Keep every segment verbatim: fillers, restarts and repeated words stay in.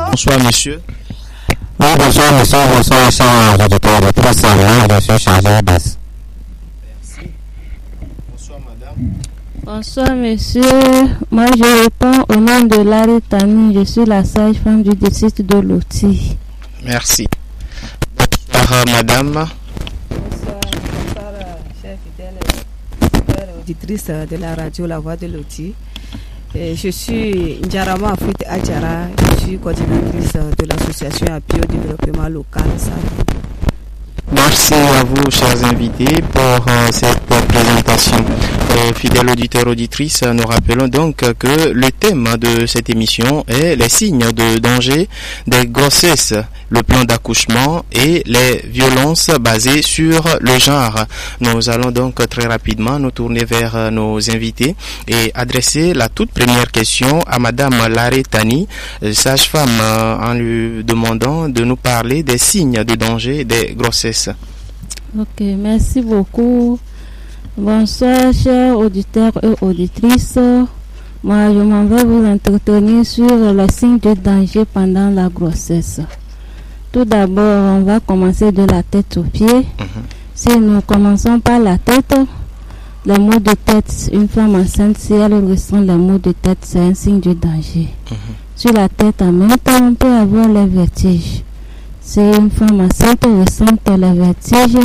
Bonsoir, monsieur. Oui, bonsoir, monsieur. Bonsoir, cher auditeur de Trice. Je suis chargé de... Merci. Bonsoir, madame. Bonsoir, monsieur. Moi, je réponds au nom de Larry Tani. Je suis la sage-femme du district de Loti. Merci. Bonsoir, madame. Bonsoir, bonsoir, chers fidèles auditrices de la radio La Voix de Loti. Et je suis Ndjarama Afrite Adjara, je suis coordinatrice de l'association Appui au développement local. Merci à vous, chers invités, pour euh, cette présentation. Euh, fidèles auditeurs, auditrices, nous rappelons donc que le thème de cette émission est les signes de danger des grossesses, le plan d'accouchement et les violences basées sur le genre. Nous allons donc très rapidement nous tourner vers nos invités et adresser la toute première question à Madame Larry Tani, sage-femme, en lui demandant de nous parler des signes de danger des grossesses. Ok, merci beaucoup. Bonsoir, chers auditeurs et auditrices. Moi, je m'en vais vous entretenir sur les signes de danger pendant la grossesse. Tout d'abord, on va commencer de la tête aux pieds. Mm-hmm. Si nous commençons par la tête, les maux de tête, une femme enceinte, si elle ressent les maux de tête, c'est un signe de danger. Mm-hmm. Sur la tête, en même temps, on peut avoir les vertiges. Si une femme enceinte ressent les vertiges,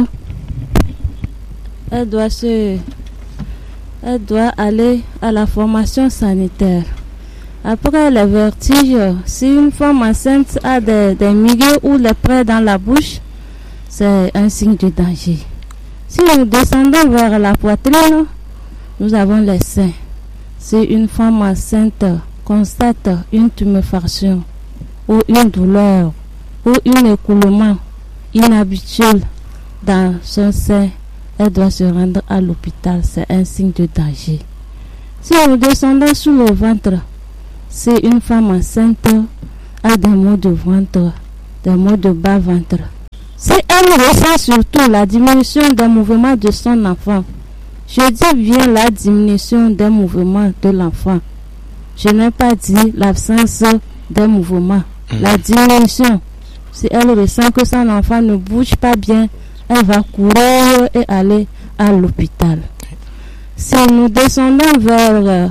elle doit se, elle doit aller à la formation sanitaire. Après les vertiges, si une femme enceinte a des, des milieux ou les plaies dans la bouche, c'est un signe de danger. Si nous descendons vers la poitrine, nous avons les seins. Si une femme enceinte constate une tuméfaction ou une douleur ou un écoulement inhabituel dans son sein, elle doit se rendre à l'hôpital. C'est un signe de danger. Si nous descendons sous le ventre, si une femme enceinte a des maux de ventre, des maux de bas-ventre, si elle ressent surtout la diminution des mouvements de son enfant, je dis bien la diminution des mouvements de l'enfant. Je n'ai pas dit l'absence des mouvements, mmh. la diminution. Si elle ressent que son enfant ne bouge pas bien, elle va courir et aller à l'hôpital. Si nous descendons vers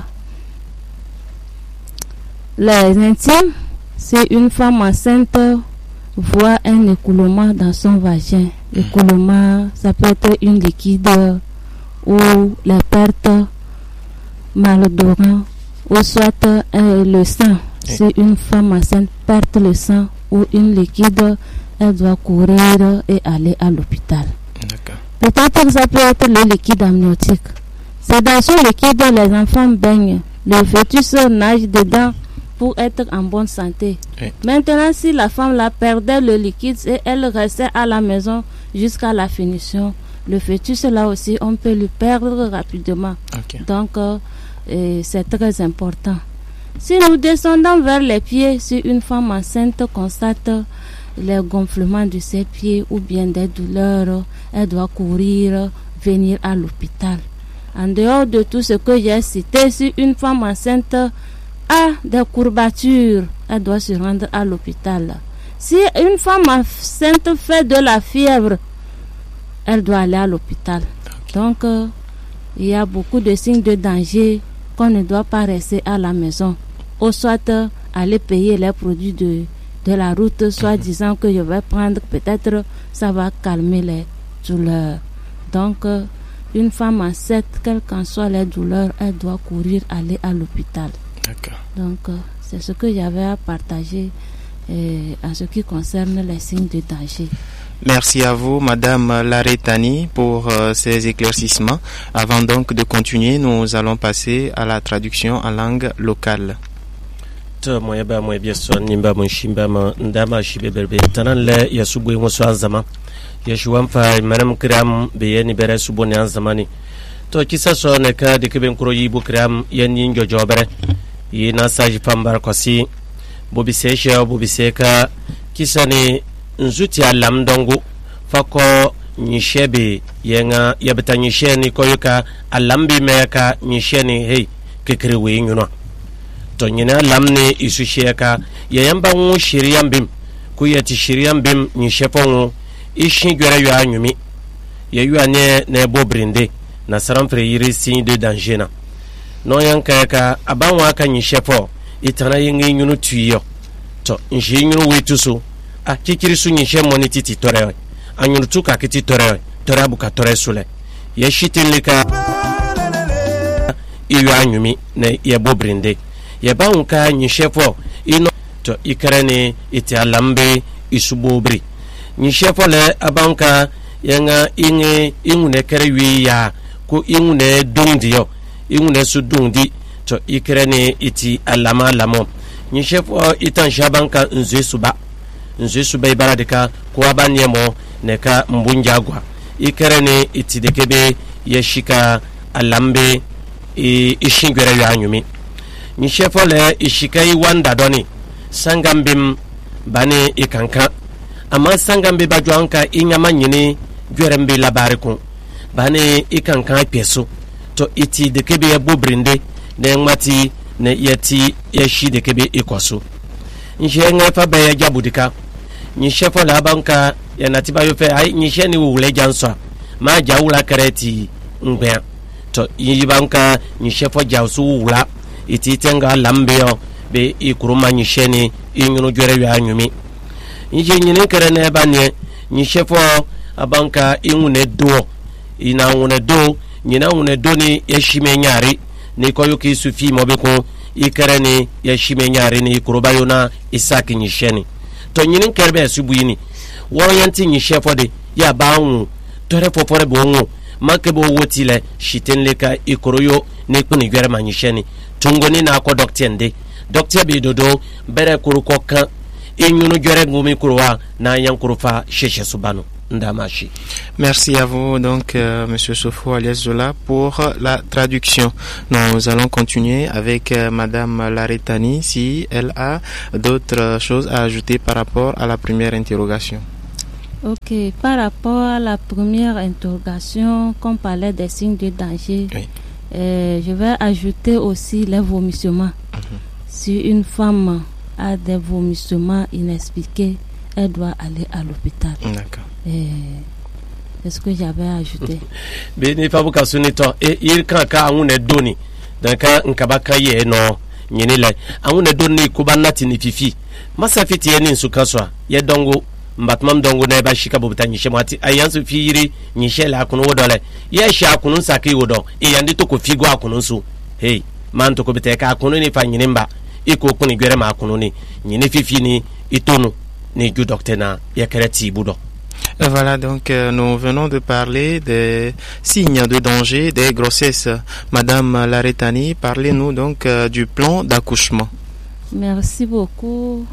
les intimes, si une femme enceinte voit un écoulement dans son vagin, l'écoulement, ça peut être une liquide ou les pertes malodorantes, ou soit euh, le sang. Si une femme enceinte perd le sang ou une liquide, elle doit courir et aller à l'hôpital. Peut-être que ça peut être le liquide amniotique. C'est dans ce liquide que les enfants baignent. Le fœtus nage dedans pour être en bonne santé. Oui. Maintenant, si la femme la perdait le liquide et elle restait à la maison jusqu'à la finition, le fœtus là aussi, on peut le perdre rapidement. Okay. Donc, euh, c'est très important. Si nous descendons vers les pieds, si une femme enceinte constate les gonflements de ses pieds ou bien des douleurs, elle doit courir, venir à l'hôpital. En dehors de tout ce que j'ai cité, si une femme enceinte a des courbatures, elle doit se rendre à l'hôpital. Si une femme enceinte fait de la fièvre, elle doit aller à l'hôpital. Okay. Donc, euh, il y a beaucoup de signes de danger qu'on ne doit pas rester à la maison. Ou soit euh, aller payer les produits de, de la route, soit disant que je vais prendre, peut-être ça va calmer les douleurs. Donc, euh, une femme enceinte, quelles qu'en soient les douleurs, elle doit courir, aller à l'hôpital. D'accord. Donc, euh, c'est ce que j'avais à partager euh, en ce qui concerne les signes de danger. Merci à vous, Madame Larry Tani, pour euh, ces éclaircissements. Avant donc de continuer, nous allons passer à la traduction en langue locale. Moyaba moyabia son nimba monshimba ma ndama shibe berbe tanan le yasubwe ngoso anzama yashuwan fa manam kram be yani bere suboni anzamani to kisa so ne ka de keben kuro yibu kram yani njojo bere yi na saji pambar kosi bobi sesha bobi seka kisa ni nzuti alam dongo fako nyishebe yenga yabata nyisheni koyuka alambi meka nyisheni hey kekere we nyuno to nyina lamne isu sheka ya yamba ngu shiriam bim ku ya ti shiriam bim ni shefongo ishi gwera yo anyumi ya yu ane na bo brinde na saram fre yiri signe de danger na no yanka ka abanwa ka ni shefo itana yingi nyunu tuyo to nji nyunu wetuso a kikiri su ni shemoni titi tore anyunu tuka kiti tore tore buka tore sule ya shitinlika iyo anyumi na ya bo brinde ya banka ni shefo ino to ikarane iti alambe isubobri ni shefo le abanka yanga inge ingune kere wi ya ko ingune dungdiyo ingune su dungdi to ikarane iti alama lamo ni shefo itan shabanka nze suba nze suba ibaradika ko abanyemo neka mbunjagwa ikarane iti dekebe yeshika alambe e ishingwera yanyumi ni shefo le ishikai wanda doni sangambim bane ikanka ama sangambe bajwanka inyama nyini gwerembe labari kun bane ikanka peso to iti de kebe ya bobrinde ne ngmati ne yeti yeshi de kebe ikoso nje ngafa ba ya jabudika ni shefo la banka ya natiba yo fe ai ni sheni wule janso ma jawula kareti ngbe to yibanka ni shefo jawsu wula iti tenga lambeo be ikuruma ni sheni inyunu jwere ya nyumi nje nyine kare ne banye ni shefo abanka ingune do ina ngune do nyina ngune do ni yeshime nyari ni koyuki sufi mobeko ikare ni yeshime nyari ni ikurubayo na isaki ni sheni to nyine kerbe subuyini woyanti ni shefo de ya bawu tore popore bongo makebo wotile shitenleka ikoroyo ne kuni gwere manyisheni tungoni na ko docteur docteur bi dodo bere kuruko kan inyunu gwere ngumi kurwa na yankurufa sheshe subano ndamashi. Merci à vous donc euh, monsieur Sofo alias Zola pour la traduction. Nous allons continuer avec euh, madame Laretani si elle a d'autres choses à ajouter par rapport à la première interrogation. Ok, par rapport à la première interrogation, qu'on parlait des signes de danger, oui. euh, je vais ajouter aussi les vomissements. Mm-hmm. Si une femme a des vomissements inexpliqués, elle doit aller à l'hôpital. D'accord. Euh, est-ce que j'avais ajouté? Beni fabuka sunito e il kan ka angune doni dan ka nkabaka ye no nyinile angune doni kubanati ni fifi masafiti ye ni sukaswa ye dongo mbatmam dongo na ba shika bobuta nyishe mati ayansu fiiri nyishe la kunu wodole ye sha kunu saki wodo e yandi to ko figo akunu su hey man to ko biteka akunu ni fa nyinimba iko kuni gwere ma akunu ni nyini fifi ni itonu ni ju doctena ye kereti budo. Voilà, donc euh, nous venons de parler des signes de danger des grossesses. Madame Laretani, parlez-nous donc euh, du plan d'accouchement. Merci beaucoup.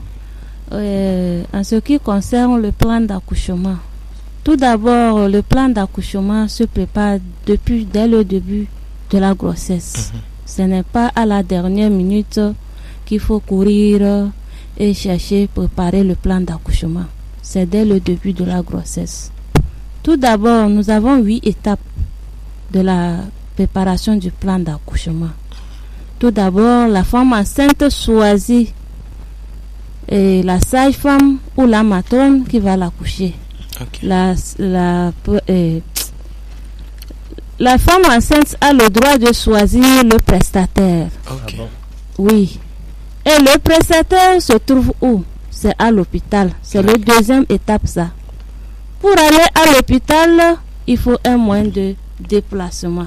Euh, en ce qui concerne le plan d'accouchement, tout d'abord, le plan d'accouchement se prépare depuis dès le début de la grossesse. Mmh. Ce n'est pas à la dernière minute qu'il faut courir et chercher, préparer le plan d'accouchement. C'est dès le début de la grossesse. Tout d'abord, nous avons huit étapes de la préparation du plan d'accouchement. Tout d'abord, la femme enceinte choisit et la sage-femme ou la matrone qui va l'accoucher. Okay. La, la, euh, la femme enceinte a le droit de choisir le prestataire. Okay. Ah bon? Oui. Et le prestataire se trouve où? C'est à l'hôpital. C'est okay. Le deuxième étape, ça. Pour aller à l'hôpital, il faut un moyen de déplacement.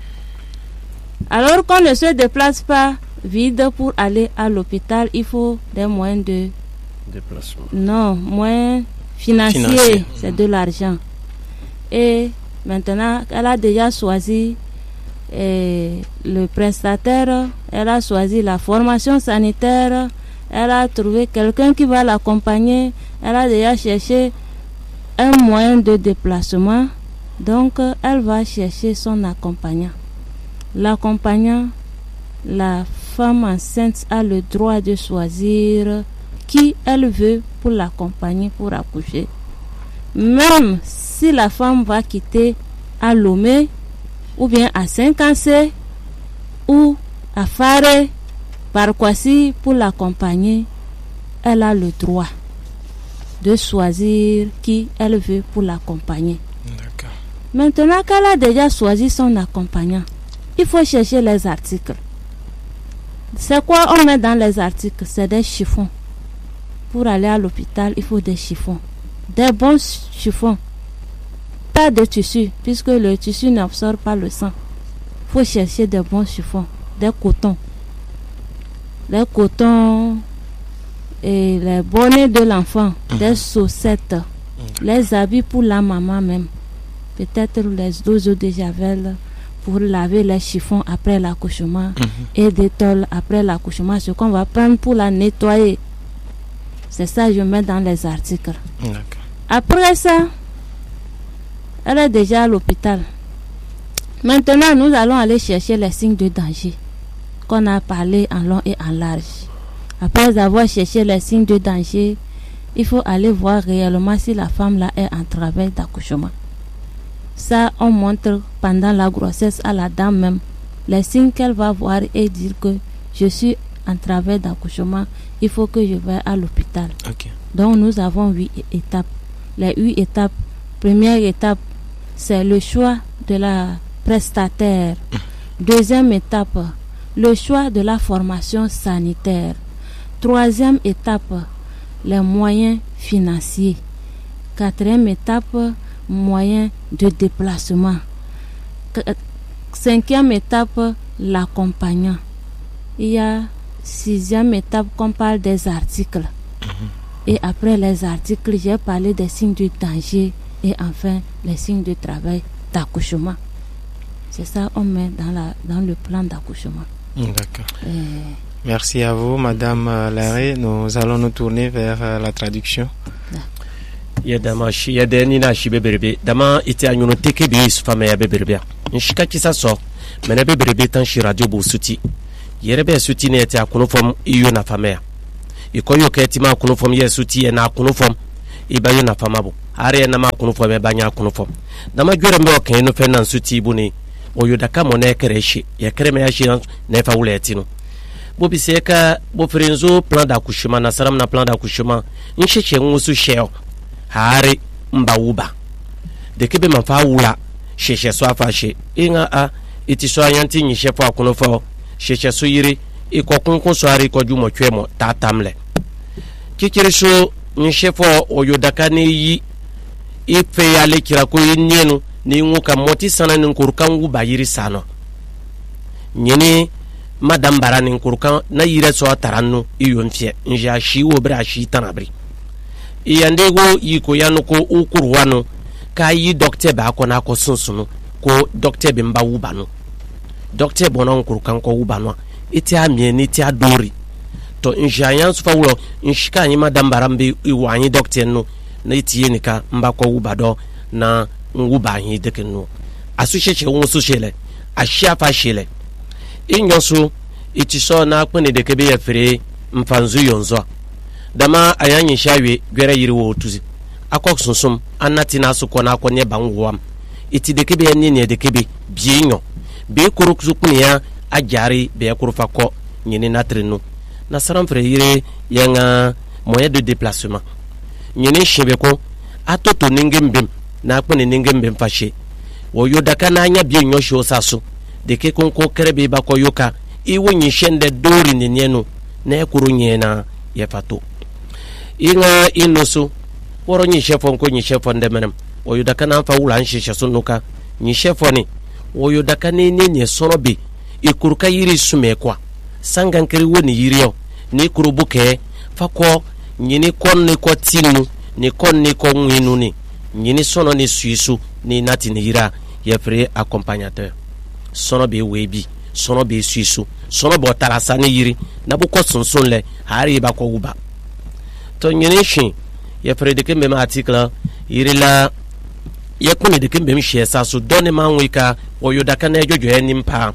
Alors qu'on ne se déplace pas vide pour aller à l'hôpital, il faut des moyens de déplacement. Non, moyens financiers, Financier. C'est de l'argent. Et maintenant, elle a déjà choisi et le prestataire, elle a choisi la formation sanitaire, elle a trouvé quelqu'un qui va l'accompagner, elle a déjà cherché un moyen de déplacement, donc elle va chercher son accompagnant. L'accompagnant, la femme enceinte a le droit de choisir qui elle veut pour l'accompagner pour accoucher. Même si la femme va quitter à Lomé ou bien à Saint-Cancé ou à Faré, Par quoi si pour l'accompagner, elle a le droit de choisir qui elle veut pour l'accompagner. D'accord. Maintenant qu'elle a déjà choisi son accompagnant, il faut chercher les articles. C'est quoi on met dans les articles? C'est des chiffons. Pour aller à l'hôpital, il faut des chiffons. Des bons chiffons. Pas de tissu, puisque le tissu n'absorbe pas le sang. Il faut chercher des bons chiffons, des cotons. Les cotons et les bonnets de l'enfant, mmh. des chaussettes, mmh. les habits pour la maman même. Peut-être les doses de javel pour laver les chiffons après l'accouchement mmh. et des tôles après l'accouchement, ce qu'on va prendre pour la nettoyer. C'est ça que je mets dans les articles. D'accord. Après ça, elle est déjà à l'hôpital. Maintenant, nous allons aller chercher les signes de danger qu'on a parlé en long et en large. Après avoir cherché les signes de danger, il faut aller voir réellement si la femme là est en travail d'accouchement. Ça, on montre pendant la grossesse à la dame même les signes qu'elle va voir et dire que je suis en travail d'accouchement, il faut que je vais à l'hôpital. Okay. Donc nous avons huit étapes. Les huit étapes, première étape, c'est le choix de la prestataire. Deuxième étape, le choix de la formation sanitaire. Troisième étape, les moyens financiers. Quatrième étape, moyens de déplacement. Cinquième étape, l'accompagnant. Il y a sixième étape qu'on parle des articles. Et après les articles, j'ai parlé des signes de danger et enfin les signes de travail d'accouchement. C'est ça qu'on met dans, la, dans le plan d'accouchement. D'accord. Et... Merci à vous, Madame Larrey. Nous allons nous tourner vers euh, la traduction. Yadama shi yadani na shi beberbe dama ite anyuno teke bi sufama ya beberbe nshika kisa so mena beberbe tan shi radio bo suti yerebe suti ne ete akuno fom iyo na famea ikoyo keti ma akuno fom ye suti e na akuno fom ibayo na famabo are na ma akuno fom e banya akuno fom dama gwere mbe okan no fe na suti buni oyo daka mo na ekreshi ye kreme ya shi na fa wuleti no bo biseka bo frenzo plan d'accouchement na saram na plan d'accouchement ncheche ngusu sheo hari mbawuba de kebe manfa wula sheshe so afashe inga a iti so ayanti nyishe fo akuno fo sheshe so yiri ikokunkun so ari ko jumo twemo tatamle kikiri so nyishe fo oyodaka ne yi ife yale kira ko yenu ni nguka moti sana ni nkurukan wuba yiri sano nyini madam barani nkurukan na yire so taranno iyonfie nja shi wo bra shi tanabri iyandego yiko yanuko ukurwano ka yi docteur ba ko na ko sunsunu ko docteur be mba wubano docteur bonon kurukan ko wubano iti amie ni ti adori to njayan su fawlo nshika nyi madam barambe iwanyi docteur no na iti yenika mba ko wubado na nguba hin dekenu asucheche wonsu shele ashia fa shele inyoso iti so na akpene de kebe ya fere mfanzu yonzo dama ayanyi shawe gwere yiri wo tuzi akok sunsum anati na suko na akonye bangwam iti de kebe ni ne de kebe bienyo be kuruksu kunya ajari be kurufa ko nyini na trenu na saram fere yire yanga moyen de déplacement nyini shebe ko atoto ningembem na akpene ningembem fashe wo yodaka na anya bienyo sho saso de ke konko krebe ba ko yoka iwo nyi shende dori ni nienu na ekuru nyena yefato inga inoso woro nyi shefon ko nyi shefon de menem oyo daka na fa wula nshisha sunuka nyi shefoni oyo daka ne ne ne sorobe ikuruka yiri sume kwa sangan keri woni yiriyo ni kurubuke fako nyini kon ni ko tinu ni kon ni ko nginu ni nyini sono ni suisu ni nati ni yira yefre accompagnateur sono be webi sono be suisu sono bo tarasa ni yiri na bu ko sunsun le hari ba ko wuba to nyene shi ya frede kembe ma article irila ya kuni de kembe mshi esa so doni manwika oyodaka na ejojo ya nimpa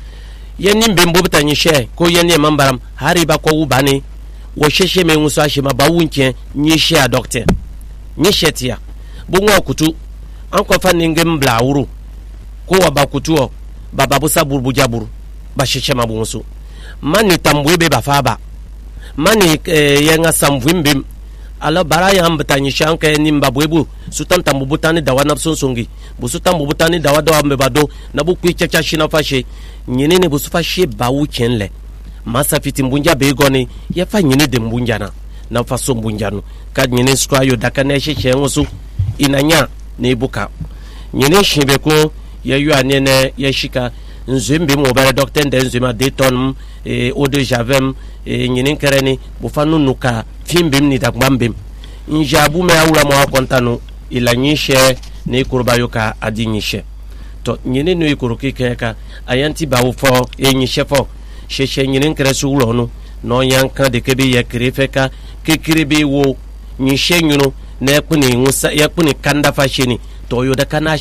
ya nimbe mbobta nyishe ko ya ne mambaram hari ba ko wubani wo sheshe me nso ashe ma ba wunke nyishe a doctor nyishe tia bunwo okutu anko fa ninge mbla wuru ko wa ba kutu o baba busa burbu jaburu ba sheshe ma bunso mani tambwebe bafaba mani eh, yenga samvwimbim ala bara ya mbatanyi shanka ni mbabwebu sutan tambubutani dawa na sonsongi busutan bubutani dawa dawa mbebado na bukwi chacha shina fashe nyine ne busu fashe bawu kenle masa fiti mbunja begoni ya fa nyine de mbunja na na faso mbunjanu ka nyine skwayo dakane sheshe ngosu inanya ne buka nyine shimbe ko ya yu anene ya shika nzimbi mo bare docteur de nzima deton e eau de javem e nyine kereni bufanu nuka fimbim ni dagbambim njabu me awura mo akontanu ilanyishe ne kurbayoka adinyishe to nyine no ikuruki keka ayanti bawo fo enyishe fo sheshe nyine kresu ulo no yanka de kebe ya krefeka kekirebe wo nyishe nyuno na yakuni ngusa yakuni kanda fashini to yo da kana